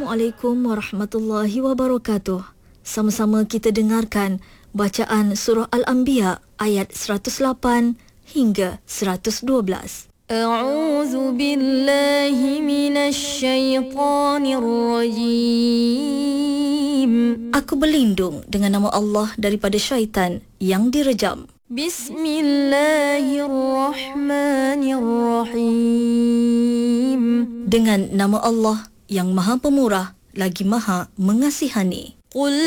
Assalamualaikum warahmatullahi wabarakatuh. Sama-sama kita dengarkan bacaan surah Al-Anbiya ayat 108 hingga 112. A'udzu billahi minasy syaithanir rajim. Aku berlindung dengan nama Allah daripada syaitan yang direjam. Bismillahirrahmanirrahim. Dengan nama Allah yang Maha Pemurah lagi Maha Mengasihani. Qul